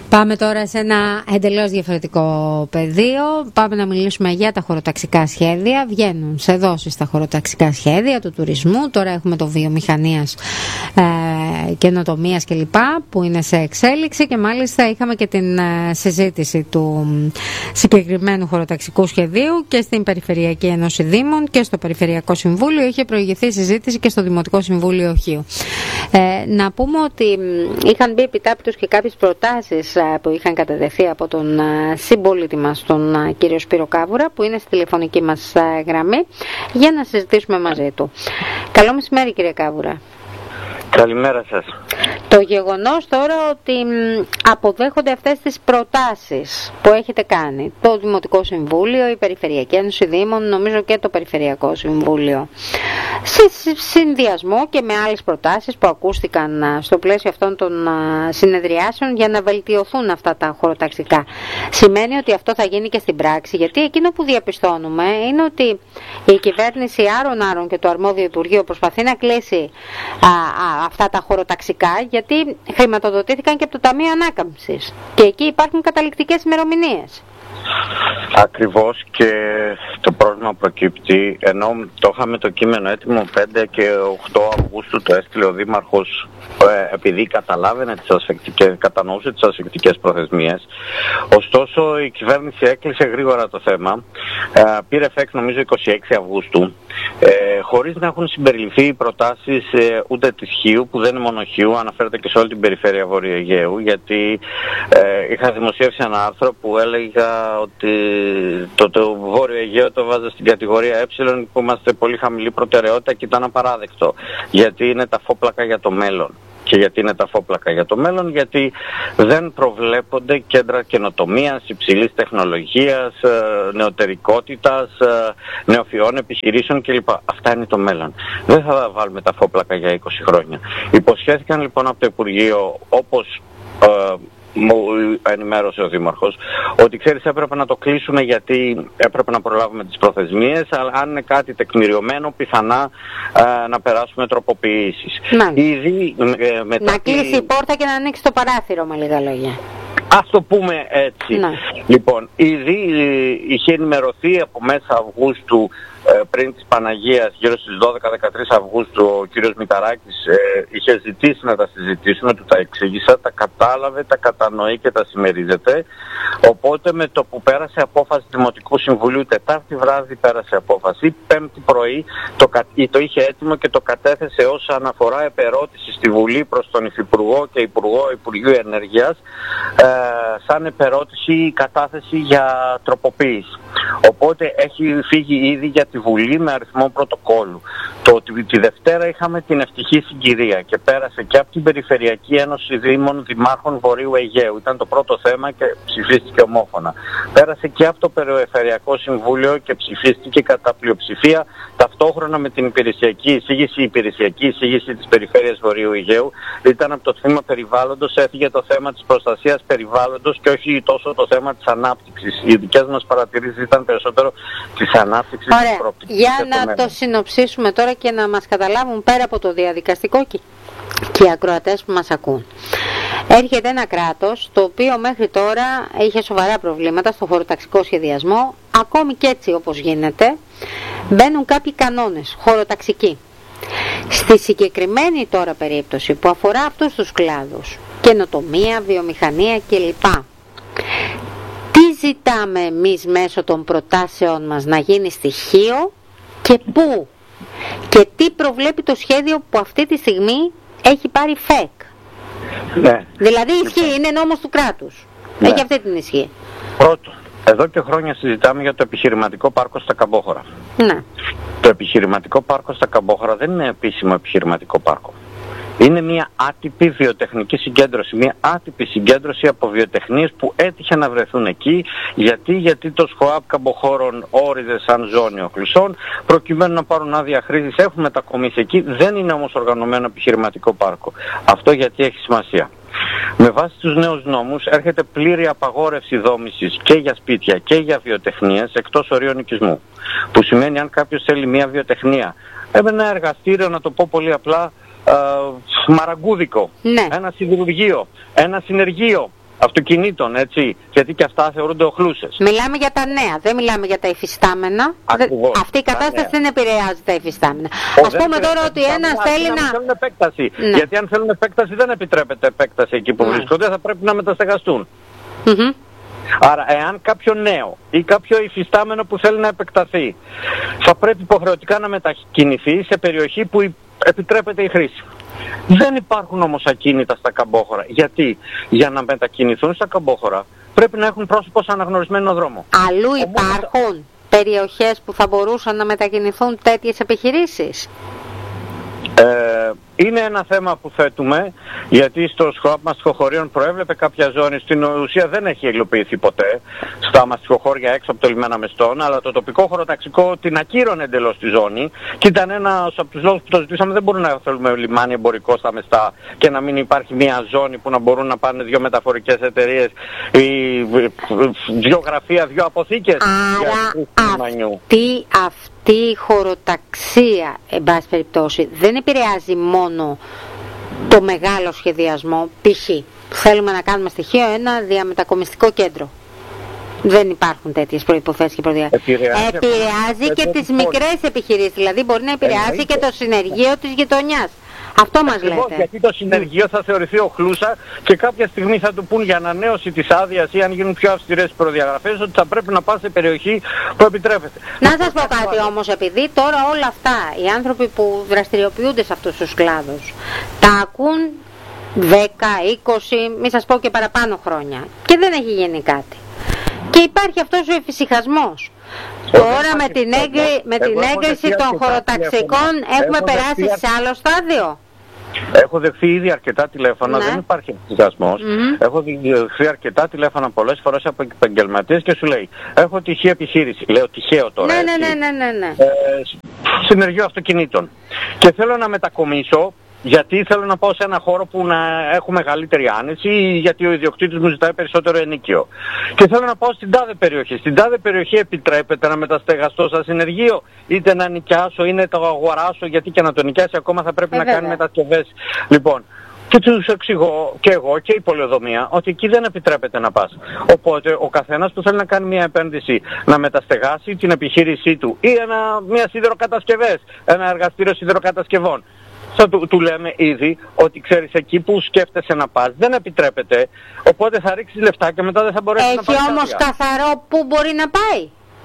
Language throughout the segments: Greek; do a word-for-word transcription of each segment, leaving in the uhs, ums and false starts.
Πάμε τώρα σε ένα εντελώς διαφορετικό πεδίο. Πάμε να μιλήσουμε για τα χωροταξικά σχέδια. Βγαίνουν σε δόσεις τα χωροταξικά σχέδια του τουρισμού. Τώρα έχουμε το βιομηχανίας, ε, καινοτομίας κλπ. Που είναι σε εξέλιξη, και μάλιστα είχαμε και την ε, συζήτηση του συγκεκριμένου χωροταξικού σχεδίου και στην Περιφερειακή Ένωση Δήμων και στο Περιφερειακό Συμβούλιο. Είχε προηγηθεί συζήτηση και στο Δημοτικό Συμβούλιο Οχείου. Ε, να πούμε ότι είχαν μπει επιτάπητος και κάποιες προτάσεις που είχαν κατατεθεί από τον συμπολίτη μας, τον κύριο Σπύρο Κάβουρα, που είναι στη τηλεφωνική μας γραμμή, για να συζητήσουμε μαζί του. Καλό μεσημέρι, κύριε Κάβουρα. Καλημέρα σας. Το γεγονός τώρα ότι αποδέχονται αυτές τις προτάσεις που έχετε κάνει το Δημοτικό Συμβούλιο, η Περιφερειακή Ένωση Δήμων, νομίζω και το Περιφερειακό Συμβούλιο, σε συνδυασμό και με άλλες προτάσεις που ακούστηκαν στο πλαίσιο αυτών των συνεδριάσεων για να βελτιωθούν αυτά τα χωροταξικά, σημαίνει ότι αυτό θα γίνει και στην πράξη? Γιατί εκείνο που διαπιστώνουμε είναι ότι η κυβέρνηση άρον-άρον και το αρμόδιο Υπουργείο προσπαθεί να κλείσει α, α, αυτά τα χωροταξικά, γιατί χρηματοδοτήθηκαν και από το Ταμείο Ανάκαμψης και εκεί υπάρχουν καταληκτικές ημερομηνίες. Ακριβώς, και το πρόβλημα προκύπτει, ενώ το είχαμε το κείμενο έτοιμο πέντε και οκτώ Αυγούστου, το έστειλε ο Δήμαρχος ε, επειδή καταλάβαινε τις ασφεκτικές, κατανοούσε τις ασφεκτικές προθεσμίες. Ωστόσο η κυβέρνηση έκλεισε γρήγορα το θέμα, ε, πήρε εφέκτ νομίζω είκοσι έξι Αυγούστου, ε, χωρίς να έχουν συμπεριληφθεί οι προτάσεις ε, ούτε της Χίου, που δεν είναι μόνο Χίου, αναφέρεται και σε όλη την περιφέρεια Βορείου Αιγαίου, γιατί ε, είχα δημοσιεύσει ένα άρθρο που έλεγα ότι το, το Βόρειο Αιγαίο το βάζα στην κατηγορία ε, που είμαστε πολύ χαμηλή προτεραιότητα και ήταν απαράδεκτο, γιατί είναι τα φόπλακα για το μέλλον. Και γιατί είναι τα φόπλακα για το μέλλον? Γιατί δεν προβλέπονται κέντρα καινοτομίας, υψηλής τεχνολογίας, νεωτερικότητας, νεοφυών επιχειρήσεων κλπ. Αυτά είναι το μέλλον. Δεν θα βάλουμε τα φόπλακα για είκοσι χρόνια. Υποσχέθηκαν λοιπόν από το Υπουργείο, όπως ε, μου ενημέρωσε ο Δήμαρχος, ότι ξέρεις, έπρεπε να το κλείσουμε γιατί έπρεπε να προλάβουμε τις προθεσμίες, αλλά αν είναι κάτι τεκμηριωμένο πιθανά ε, να περάσουμε τροποποιήσεις. Ήδη, ε, μετά να κλείσει η πόρτα και να ανοίξει το παράθυρο, με λίγα λόγια. Ας το πούμε έτσι. Να. Λοιπόν, ήδη είχε ενημερωθεί από μέσα Αυγούστου, ε, πριν της Παναγίας, γύρω στις δώδεκα δεκατρείς Αυγούστου, ο κύριος Μηταράκης ε, είχε ζητήσει να τα συζητήσουμε, του τα εξήγησα, τα κατάλαβε, τα κατανοεί και τα συμμερίζεται. Οπότε με το που πέρασε απόφαση Δημοτικού Συμβουλίου, Τετάρτη βράδυ πέρασε απόφαση, Πέμπτη πρωί το, το είχε έτοιμο και το κατέθεσε ως αναφορά επερώτηση στη Βουλή προς τον Υφυπουργό και Υπουργό Υπουργείου Ενέργειας, ε, σαν επερώτηση η κατάθεση για τροποποίηση. Οπότε έχει φύγει ήδη για τη Βουλή με αριθμό πρωτοκόλλου. Το ότι τη Δευτέρα είχαμε την ευτυχή συγκυρία και πέρασε και από την Περιφερειακή Ένωση Δήμων Δημάρχων Βορείου Αιγαίου. Ήταν το πρώτο θέμα και ψηφίστηκε ομόφωνα. Πέρασε και από το Περιφερειακό Συμβούλιο και ψηφίστηκε κατά πλειοψηφία, ταυτόχρονα με την υπηρεσιακή εισήγηση. Η υπηρεσιακή εισήγηση της Περιφέρειας Βορείου Αιγαίου ήταν από το τμήμα περιβάλλοντος, έφυγε το θέμα της προστασίας περιβάλλοντος και όχι τόσο το θέμα της ανάπτυξης. Οι δικές μας παρατηρήσεις ήταν περισσότερο της ανάπτυξης. Ωραία. Της προοπτικής. Για να το, το συνοψίσουμε τώρα και να μας καταλάβουν πέρα από το διαδικαστικό και, και οι ακροατές που μας ακούν. Έρχεται ένα κράτος το οποίο μέχρι τώρα είχε σοβαρά προβλήματα στο χωροταξικό σχεδιασμό. Ακόμη και έτσι όπως γίνεται μπαίνουν κάποιοι κανόνες χωροταξικοί. Στη συγκεκριμένη τώρα περίπτωση που αφορά αυτούς τους κλάδους, καινοτομία, βιομηχανία κλπ, τι ζητάμε εμείς μέσω των προτάσεων μας να γίνει στοιχείο και πού, και τι προβλέπει το σχέδιο που αυτή τη στιγμή έχει πάρει ΦΕΚ? Ναι. Δηλαδή ισχύει, είναι νόμος του κράτους. Ναι. Έχει αυτή την ισχύ. Πρώτο, εδώ και χρόνια συζητάμε για το επιχειρηματικό πάρκο στα Καμπόχωρα. Ναι. Το επιχειρηματικό πάρκο στα Καμπόχωρα δεν είναι επίσημο επιχειρηματικό πάρκο. Είναι μια άτυπη βιοτεχνική συγκέντρωση, μια άτυπη συγκέντρωση από βιοτεχνίες που έτυχε να βρεθούν εκεί. Γιατί, γιατί το ΣΧΟΑΠ Καμποχώρων όριζε σαν ζώνη οκλισσών, προκειμένου να πάρουν άδεια χρήσης, έχουν μετακομίσει εκεί, δεν είναι όμως οργανωμένο επιχειρηματικό πάρκο. Αυτό γιατί έχει σημασία. Με βάση τους νέους νόμους έρχεται πλήρη απαγόρευση δόμησης και για σπίτια και για βιοτεχνίες εκτός ορίων οικισμού. Που σημαίνει αν κάποιος θέλει μια βιοτεχνία, ένα εργαστήριο, να το πω πολύ απλά, Uh, μαραγκούδικο, ναι. ένα σιδηρουργείο, ένα συνεργείο, αυτοκινήτων, έτσι, γιατί και αυτά θεωρούνται οχλούσες. Μιλάμε για τα νέα, δεν μιλάμε για τα υφιστάμενα. Ακριβώς, αυτή η κατάσταση δεν επηρεάζει τα υφιστάμενα. Ο, Ας πούμε τώρα ότι ένας θέλει να... να θέλουν επέκταση, ναι. γιατί αν θέλουν επέκταση δεν επιτρέπεται επέκταση εκεί που ναι. βρίσκονται, θα πρέπει να μεταστεγαστούν. Mm-hmm. Άρα, εάν κάποιο νέο ή κάποιο υφιστάμενο που θέλει να επεκταθεί, θα πρέπει υποχρεωτικά να μετακινηθεί σε περιοχή που επιτρέπεται η χρήση. Δεν υπάρχουν όμως ακίνητα στα καμπόχωρα. Γιατί? Για να μετακινηθούν στα καμπόχωρα πρέπει να έχουν πρόσωπο σε αναγνωρισμένο δρόμο. Αλλού υπάρχουν Όμως... περιοχές που θα μπορούσαν να μετακινηθούν τέτοιες επιχειρήσεις? Ε, είναι ένα θέμα που θέτουμε, γιατί στο ΣΧΟΑΠ μαστιχοχωρίων προέβλεπε κάποια ζώνη, στην ουσία δεν έχει υλοποιηθεί ποτέ στα μαστιχοχώρια έξω από το λιμένα Μεστών, αλλά το τοπικό χωροταξικό την ακύρωνε εντελώς τη ζώνη και ήταν ένας από τους λόγους που το ζητήσαμε. Δεν μπορούμε να θέλουμε λιμάνι εμπορικό στα Μεστά και να μην υπάρχει μια ζώνη που να μπορούν να πάνε δύο μεταφορικές εταιρείες ή δύο γραφεία, δύο αποθήκες. Άρα αυτή, αυτή η χωροταξία, εν πάση περιπτώσει, δεν επηρεάζει μόνο το μεγάλο σχεδιασμό. Π.χ. θέλουμε να κάνουμε στοιχείο ένα διαμετακομιστικό κέντρο. Δεν υπάρχουν τέτοιες προϋποθέσεις και προδιαγραφές. Επηρεάζει, επηρεάζει και τις μικρές επιχειρήσεις. Δηλαδή μπορεί να επηρεάσει και το συνεργείο της γειτονιάς. Αυτό μας λέτε. Γιατί το συνεργείο θα θεωρηθεί οχλούσα και κάποια στιγμή θα του πούν για ανανέωση της άδειας ή αν γίνουν πιο αυστηρές προδιαγραφές ότι θα πρέπει να πας σε περιοχή που επιτρέπεται. Να σας πω κάτι όμως, επειδή τώρα όλα αυτά οι άνθρωποι που δραστηριοποιούνται σε αυτούς τους κλάδους τα ακούν δέκα, είκοσι, μη σας πω και παραπάνω χρόνια και δεν έχει γίνει κάτι. Και υπάρχει αυτός ο εφησυχασμός. Τώρα με την, έγκρι, με την έγκριση των χωροταξικών έχουμε περάσει σε άλλο στάδιο. Έχω δεχθεί ήδη αρκετά τηλέφωνα, ναι. δεν υπάρχει ενθουσιασμός. Mm-hmm. Έχω δεχθεί αρκετά τηλέφωνα πολλές φορές από επαγγελματίες και σου λέει: έχω τυχαία επιχείρηση. Λέω τυχαίο τώρα. Ναι, ναι, ναι, ναι, ναι. Ε, συνεργείο αυτοκινήτων. Και θέλω να μετακομίσω. Γιατί θέλω να πάω σε ένα χώρο που να έχω μεγαλύτερη άνεση ή γιατί ο ιδιοκτήτης μου ζητάει περισσότερο ενοίκιο. Και θέλω να πάω στην τάδε περιοχή. Στην τάδε περιοχή επιτρέπεται να μεταστεγαστώ σαν συνεργείο, είτε να νοικιάσω ή να το αγοράσω, γιατί και να το νοικιάσει ακόμα θα πρέπει ε, να βέβαια. κάνει μετασκευές. Λοιπόν, και τους εξηγώ και εγώ και η πολεοδομία ότι εκεί δεν επιτρέπεται να πας. Οπότε ο καθένας που θέλει να κάνει μια επένδυση, να μεταστεγάσει την επιχείρησή του ή ένα, μια σιδηροκατασκευές, ένα εργαστήριο σιδηροκατασκευών, θα του, του λέμε ήδη ότι ξέρεις εκεί που σκέφτεσαι να πας δεν επιτρέπεται, οπότε θα ρίξεις λεφτά και μετά δεν θα μπορέσεις να πας. Έχει όμως καθαρό που μπορεί να πάει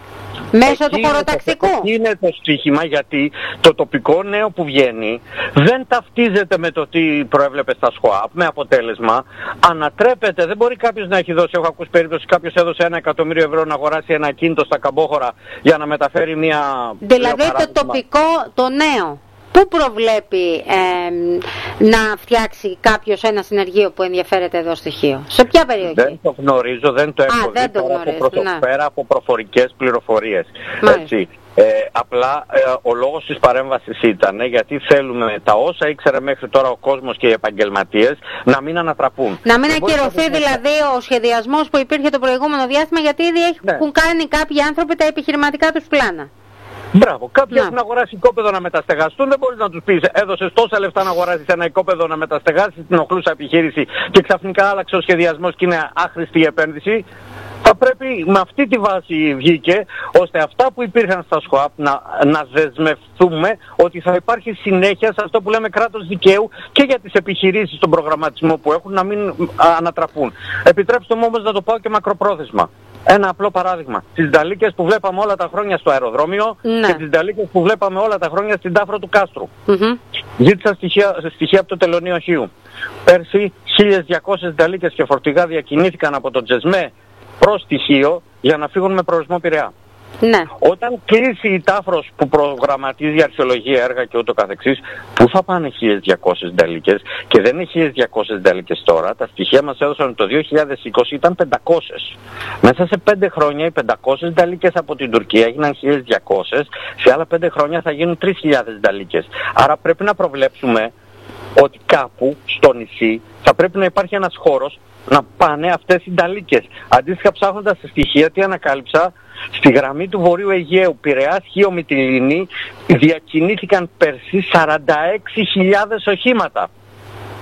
μέσω εκεί του χωροταξικού. Εκεί είναι το στοίχημα, γιατί το τοπικό νέο που βγαίνει δεν ταυτίζεται με το τι προέβλεπε στα ΣΧΟΑΠ, με αποτέλεσμα ανατρέπεται. Δεν μπορεί κάποιος να έχει δώσει, έχω ακούσει περίπτωση κάποιος έδωσε ένα εκατομμύριο ευρώ να αγοράσει ένα κίνητο στα καμπόχωρα για να μεταφέρει μια... Δηλαδή το τοπικό, το νέο. Πού προβλέπει ε, να φτιάξει κάποιος ένα συνεργείο που ενδιαφέρεται εδώ στοιχείο? Σε ποια περιοχή? Δεν το γνωρίζω, δεν το έχω δει πέρα από, πρωτο, ναι. πέρα από προφορικές πληροφορίες. Έτσι. Ε, απλά ε, ο λόγος της παρέμβασης ήταν ε, γιατί θέλουμε τα όσα ήξερε μέχρι τώρα ο κόσμος και οι επαγγελματίες να μην ανατραπούν. Να μην ακυρωθεί δηλαδή ο σχεδιασμός που υπήρχε το προηγούμενο διάστημα, γιατί ήδη έχουν ναι. κάνει κάποιοι άνθρωποι τα επιχειρηματικά τους πλάνα. Μπράβο, κάποιοι έχουν αγοράσει οικόπεδο να μεταστεγαστούν, δεν μπορείς να τους πεις έδωσες τόσα λεφτά να αγοράσεις ένα οικόπεδο να μεταστεγάσεις την οχλούσα επιχείρηση και ξαφνικά άλλαξε ο σχεδιασμός και είναι άχρηστη η επένδυση. Θα πρέπει με αυτή τη βάση βγήκε, ώστε αυτά που υπήρχαν στα ΣΧΟΑΠ να, να δεσμευτούμε ότι θα υπάρχει συνέχεια σε αυτό που λέμε κράτος δικαίου και για τις επιχειρήσεις στον προγραμματισμό που έχουν να μην ανατραπούν. Επιτρέψτε μου όμως να το πάω και μακροπρόθεσμα. Ένα απλό παράδειγμα. Τις νταλίκες που βλέπαμε όλα τα χρόνια στο αεροδρόμιο ναι. και τις νταλίκες που βλέπαμε όλα τα χρόνια στην τάφρο του Κάστρου. Mm-hmm. Ζήτησα στοιχεία, στοιχεία από το Τελωνείο Χίου. Πέρσι χίλιες διακόσιες νταλίκες και φορτηγά διακινήθηκαν από το Τζεσμέ προς στοιχείο για να φύγουν με προορισμό Πειραιά. Ναι. Όταν κλείσει η τάφρος που προγραμματίζει αρχαιολογία, έργα και ούτω καθεξής, πού θα πάνε χίλιες διακόσιες νταλίκες? Και δεν είναι χίλιες διακόσιες νταλίκες τώρα, τα στοιχεία μας έδωσαν το δύο χιλιάδες είκοσι ήταν πεντακόσιες. Μέσα σε πέντε χρόνια οι πεντακόσιες νταλίκες από την Τουρκία έγιναν χίλιες διακόσιες, σε άλλα πέντε χρόνια θα γίνουν τρεις χιλιάδες νταλίκες. Άρα πρέπει να προβλέψουμε ότι κάπου στο νησί θα πρέπει να υπάρχει ένας χώρος να πάνε αυτές οι νταλίκες. Αντίστοιχα, ψάχνοντας τα στοιχεία, τι ανακάλυψα? Στη γραμμή του Βορείου Αιγαίου, Πειραιάς, Χίο, Μυτιληνή, διακινήθηκαν πέρσι σαράντα έξι χιλιάδες οχήματα.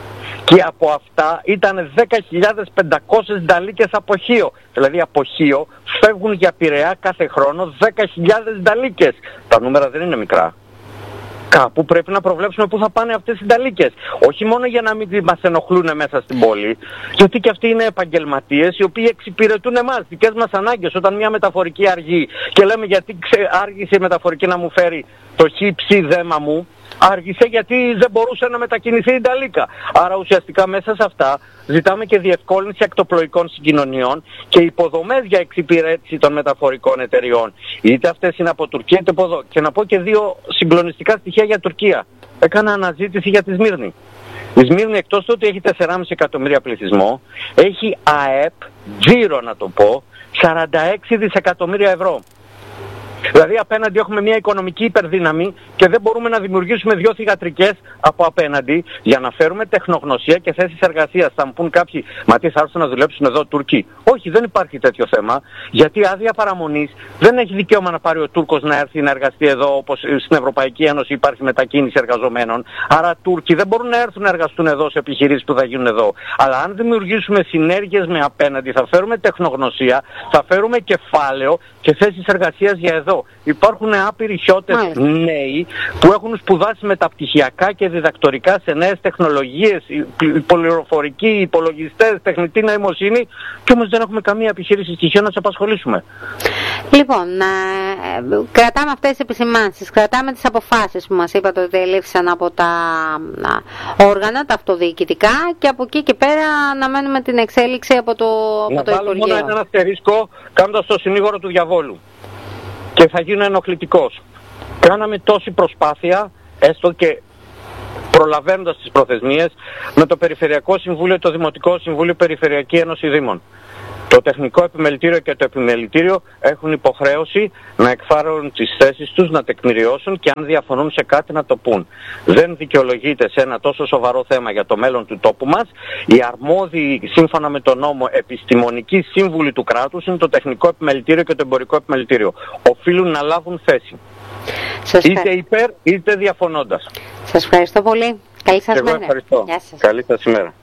Και από αυτά ήταν δέκα χιλιάδες πεντακόσιες νταλίκες από Χίο. Δηλαδή από Χίο φεύγουν για Πειραιά κάθε χρόνο δέκα χιλιάδες νταλίκες. Τα νούμερα δεν είναι μικρά. Κάπου πρέπει να προβλέψουμε πού θα πάνε αυτές οι νταλίκες. Όχι μόνο για να μην μας ενοχλούν μέσα στην πόλη, γιατί και αυτοί είναι επαγγελματίες οι οποίοι εξυπηρετούν εμάς, δικές μας ανάγκες. Όταν μια μεταφορική αργεί και λέμε γιατί ξε... άργησε η μεταφορική να μου φέρει το χ δέμα μου, άργησε γιατί δεν μπορούσε να μετακινηθεί η νταλίκα. Άρα ουσιαστικά μέσα σε αυτά ζητάμε και διευκόλυνση ακτοπλοϊκών συγκοινωνιών και υποδομές για εξυπηρέτηση των μεταφορικών εταιριών. Είτε αυτές είναι από Τουρκία είτε από εδώ. Και να πω και δύο συγκλονιστικά στοιχεία για Τουρκία. Έκανα αναζήτηση για τη Σμύρνη. Η Σμύρνη, εκτός του ότι έχει τέσσερα κόμμα πέντε εκατομμύρια πληθυσμό, έχει ΑΕΠ, τζίρο να το πω, σαράντα έξι δισεκατομμύρια ευρώ. Δηλαδή απέναντι έχουμε μια οικονομική υπερδύναμη και δεν μπορούμε να δημιουργήσουμε δύο θυγατρικές από απέναντι για να φέρουμε τεχνογνωσία και θέσεις εργασίας. Θα μου πούν κάποιοι, μα τι θα έρθουν να δουλέψουν εδώ Τούρκοι? Όχι, δεν υπάρχει τέτοιο θέμα, γιατί άδεια παραμονής δεν έχει δικαίωμα να πάρει ο Τούρκος να έρθει να εργαστεί εδώ, όπως στην Ευρωπαϊκή Ένωση υπάρχει μετακίνηση εργαζομένων. Άρα Τούρκοι δεν μπορούν να έρθουν να εργαστούν εδώ σε επιχειρήσεις που θα γίνουν εδώ. Αλλά αν δημιουργήσουμε συνέργειες με απέναντι, θα φέρουμε τεχνογνωσία, θα φέρουμε κεφάλαιο και θέσεις εργασίας για εδώ. Υπάρχουν άπειροι χιώτες νέοι που έχουν σπουδάσει μεταπτυχιακά και διδακτορικά σε νέες τεχνολογίες, πληροφορική, υπολογιστές, τεχνητή νοημοσύνη, και όμως δεν έχουμε καμία επιχείρηση στοιχείο να τους απασχολήσουμε. Λοιπόν, ε, κρατάμε αυτές τις επισημάνσεις, κρατάμε τις αποφάσεις που μας είπατε ότι ελήφθησαν από τα α, όργανα, τα αυτοδιοικητικά, και από εκεί και πέρα να μένουμε την εξέλιξη από το, από το Υπουργείο. Να βάλουμε μόνο ένα αστερίσκο κάνοντας το συνήγορο του διαβόλου. Και θα γίνω ενοχλητικός. Κάναμε τόση προσπάθεια, έστω και προλαβαίνοντας τις προθεσμίες, με το Περιφερειακό Συμβούλιο, το Δημοτικό Συμβούλιο, Περιφερειακή Ένωση Δήμων. Το Τεχνικό Επιμελητήριο και το Επιμελητήριο έχουν υποχρέωση να εκφράσουν τις θέσεις τους, να τεκμηριώσουν και αν διαφωνούν σε κάτι να το πούν. Δεν δικαιολογείται σε ένα τόσο σοβαρό θέμα για το μέλλον του τόπου μας. Οι αρμόδιοι, σύμφωνα με τον νόμο, επιστημονικοί σύμβουλοι του κράτους είναι το Τεχνικό Επιμελητήριο και το Εμπορικό Επιμελητήριο. Οφείλουν να λάβουν θέση. Σας είτε υπέρ είτε διαφωνώντας. Σας ευχαριστώ πολύ. Καλή σας μέρα. Ευχαριστώ. Γεια σας. Καλή σας ημέρα.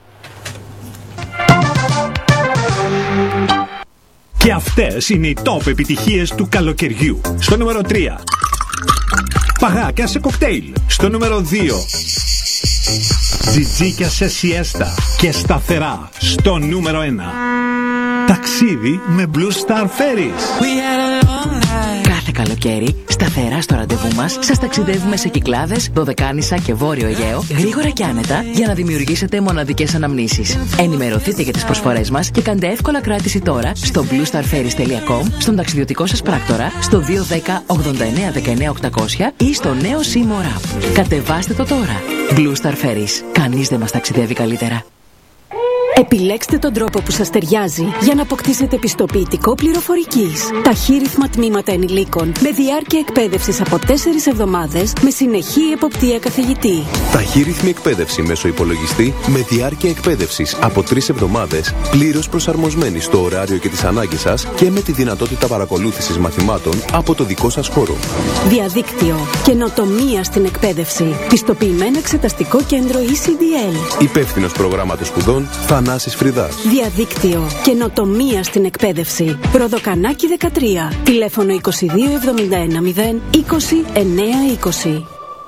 Και αυτές είναι οι top επιτυχίες του καλοκαιριού. Στο νούμερο τρία. Παγάκια σε κοκτέιλ. Στο νούμερο δύο. Τζιτζίκια σε σιέστα και σταθερά. Στο νούμερο ένα. Ταξίδι με Blue Star Ferries. Κάθε καλοκαίρι, σταθερά στο ραντεβού μας, σας ταξιδεύουμε σε Κυκλάδες, Δωδεκάνησα και Βόρειο Αιγαίο, γρήγορα και άνετα, για να δημιουργήσετε μοναδικές αναμνήσεις. Ενημερωθείτε για τις προσφορές μας και κάντε εύκολα κράτηση τώρα στο blue star ferries dot com, στον ταξιδιωτικό σας πράκτορα, στο δύο ένα μηδέν ογδόντα εννέα δεκαεννέα οκτακόσια ή στο νέο Seymour App. Κατεβάστε το τώρα. Blue Star Ferries. Κανείς δεν μας ταξιδεύει καλύτερα. Επιλέξτε τον τρόπο που σας ταιριάζει για να αποκτήσετε πιστοποιητικό πληροφορικής. Ταχύρυθμα τμήματα ενηλίκων με διάρκεια εκπαίδευσης από τέσσερις εβδομάδες με συνεχή εποπτεία καθηγητή. Ταχύρυθμη εκπαίδευση μέσω υπολογιστή με διάρκεια εκπαίδευσης από τρεις εβδομάδες, πλήρως προσαρμοσμένη στο ωράριο και τις ανάγκες σας και με τη δυνατότητα παρακολούθησης μαθημάτων από το δικό σας χώρο. Διαδίκτυο. Καινοτομία στην εκπαίδευση. Πιστοποιημένο εξεταστικό κέντρο ι σι ντι ελ. Υπεύθυνος προγράμματος σπουδών Θανάσης Φρυδάς. Διαδίκτυο. Καινοτομία στην εκπαίδευση. Ροδοκανάκι δεκατρία. Τηλέφωνο είκοσι δύο εβδομήντα ένα μηδέν είκοσι εννέα είκοσι.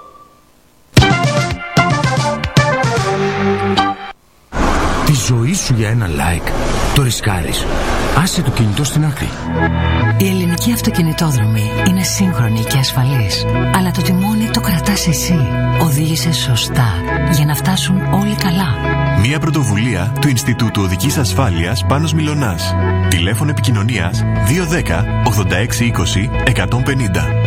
Τη ζωή σου για ένα like το ρισκάρεις. Άσε το κινητό στην άκρη. Η ελληνική αυτοκινητόδρομη είναι σύγχρονη και ασφαλής. Αλλά το τιμόνι το κρατάς εσύ. Οδήγησε σωστά για να φτάσουν όλοι καλά. Μια πρωτοβουλία του Ινστιτούτου Οδικής Ασφάλειας Πάνος Μιλωνάς. Τηλέφωνο επικοινωνίας δύο ένα μηδέν ογδόντα έξι είκοσι εκατόν πενήντα.